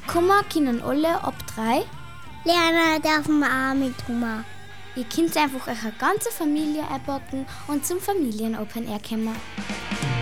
Kommen können alle ab 3. Lernen dürfen wir auch mitkommen. Ihr könnt einfach eure ganze Familie einpacken und zum Familien-Open Air kommen.